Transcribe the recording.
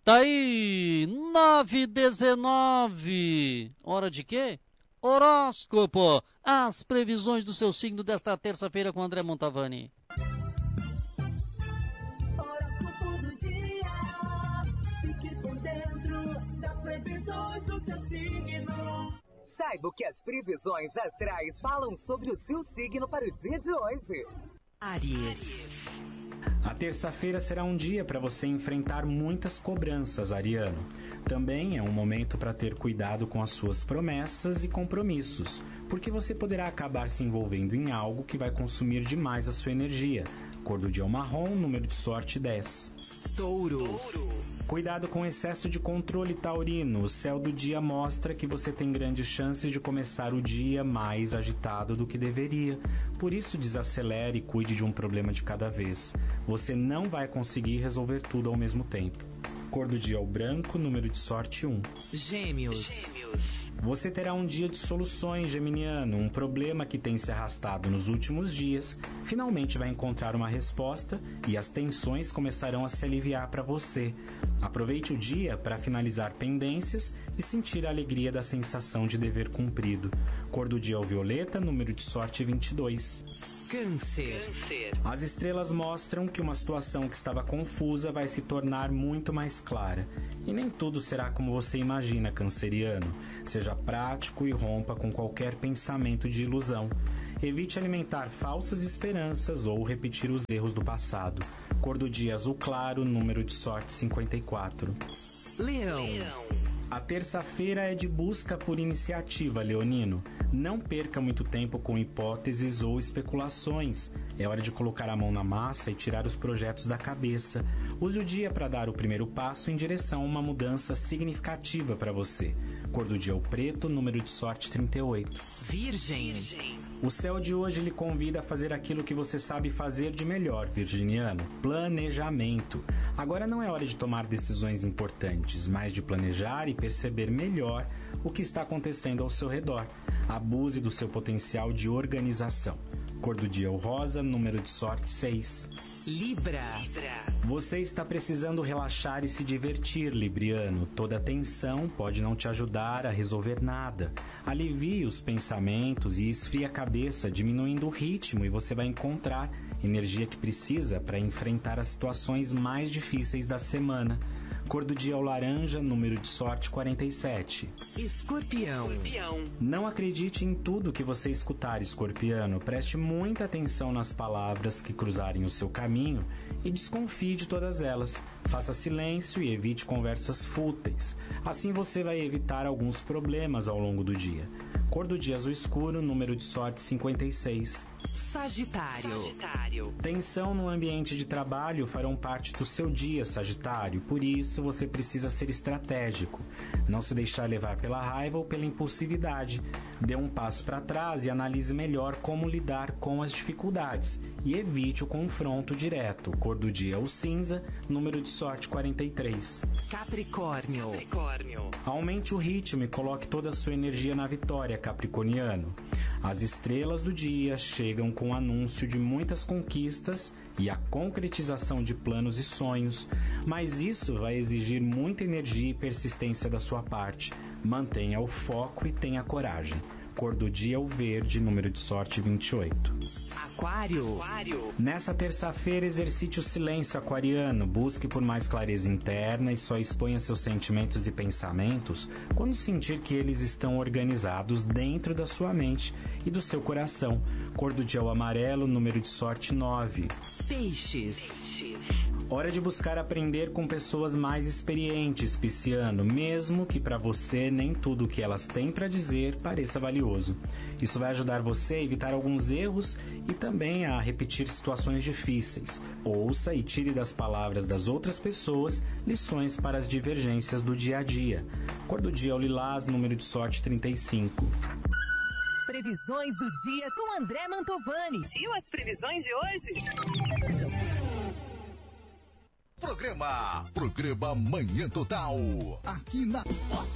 Tá aí, 9h19. Hora de quê? Horóscopo. As previsões do seu signo desta terça-feira com André Montavani. Horóscopo do dia. Fique por dentro das previsões do seu signo. Saiba o que as previsões astrais falam sobre o seu signo para o dia de hoje. Áries. A terça-feira será um dia para você enfrentar muitas cobranças, ariano. Também é um momento para ter cuidado com as suas promessas e compromissos, porque você poderá acabar se envolvendo em algo que vai consumir demais a sua energia. Cor do dia marrom, número de sorte 10. Touro. Cuidado com excesso de controle, taurino. O céu do dia mostra que você tem grandes chances de começar o dia mais agitado do que deveria. Por isso, desacelere e cuide de um problema de cada vez. Você não vai conseguir resolver tudo ao mesmo tempo. Cor do dia é o branco, número de sorte 1. Gêmeos. Você terá um dia de soluções, geminiano. Um problema que tem se arrastado nos últimos dias finalmente vai encontrar uma resposta e as tensões começarão a se aliviar para você. Aproveite o dia para finalizar pendências e sentir a alegria da sensação de dever cumprido. Cor do dia é o violeta, número de sorte 22. Câncer. As estrelas mostram que uma situação que estava confusa vai se tornar muito mais clara. E nem tudo será como você imagina, canceriano. Seja prático e rompa com qualquer pensamento de ilusão. Evite alimentar falsas esperanças ou repetir os erros do passado. Cor do dia azul claro, número de sorte 54. Leão. A terça-feira é de busca por iniciativa, leonino. Não perca muito tempo com hipóteses ou especulações. É hora de colocar a mão na massa e tirar os projetos da cabeça. Use o dia para dar o primeiro passo em direção a uma mudança significativa para você. Cor do dia é o preto, número de sorte 38. Virgem. O céu de hoje lhe convida a fazer aquilo que você sabe fazer de melhor, virginiano. Planejamento. Agora não é hora de tomar decisões importantes, mas de planejar e perceber melhor o que está acontecendo ao seu redor. Abuse do seu potencial de organização. Cor do dia é o rosa, número de sorte 6. Libra. Você está precisando relaxar e se divertir, libriano. Toda tensão pode não te ajudar a resolver nada. Alivie os pensamentos e esfrie a cabeça, diminuindo o ritmo, e você vai encontrar energia que precisa para enfrentar as situações mais difíceis da semana. Cor do dia é o laranja, número de sorte 47. Escorpião. Não acredite em tudo que você escutar, escorpiano. Preste muita atenção nas palavras que cruzarem o seu caminho e desconfie de todas elas. Faça silêncio e evite conversas fúteis. Assim você vai evitar alguns problemas ao longo do dia. Cor do dia azul escuro, número de sorte 56. Sagitário. Tensão no ambiente de trabalho farão parte do seu dia, Sagitário. Por isso, você precisa ser estratégico. Não se deixar levar pela raiva ou pela impulsividade. Dê um passo para trás e analise melhor como lidar com as dificuldades. E evite o confronto direto. Cor do dia é o cinza, número de sorte 43. Capricórnio. Aumente o ritmo e coloque toda a sua energia na vitória, capricorniano. As estrelas do dia chegam com o anúncio de muitas conquistas e a concretização de planos e sonhos, mas isso vai exigir muita energia e persistência da sua parte. Mantenha o foco e tenha coragem. Cor do dia é o verde, número de sorte 28. Aquário. Nessa terça-feira, exercite o silêncio, aquariano. Busque por mais clareza interna e só exponha seus sentimentos e pensamentos quando sentir que eles estão organizados dentro da sua mente e do seu coração. Cor do dia é o amarelo, número de sorte 9. Peixes. Hora de buscar aprender com pessoas mais experientes, pisciano, mesmo que para você nem tudo o que elas têm para dizer pareça valioso. Isso vai ajudar você a evitar alguns erros e também a repetir situações difíceis. Ouça e tire das palavras das outras pessoas lições para as divergências do dia a dia. Cor do dia é o lilás, número de sorte 35. Previsões do dia com André Mantovani. E as previsões de hoje? Programa Manhã Total. Aqui na